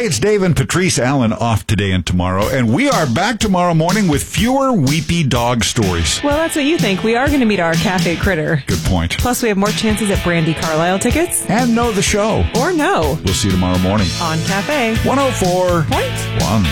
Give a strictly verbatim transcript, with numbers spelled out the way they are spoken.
it's Dave and Patrice Allen off today and tomorrow, and we are back tomorrow morning with fewer weepy dog stories. Well, that's what you think. We are going to meet our cafe critter. Good point. Plus, we have more chances at Brandy Carlisle tickets. And know the show. Or no. We'll see you tomorrow morning On Cafe one oh four point one.